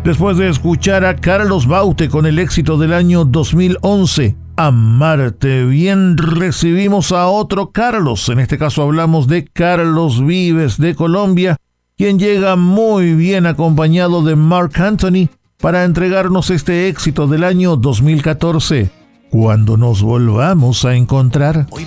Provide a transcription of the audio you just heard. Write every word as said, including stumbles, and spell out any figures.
Después de escuchar a Carlos Baute con el éxito del año dos mil once, Amarte Bien, recibimos a otro Carlos. En este caso hablamos de Carlos Vives de Colombia, quien llega muy bien acompañado de Marc Anthony para entregarnos este éxito del año dos mil catorce. Cuando nos volvamos a encontrar.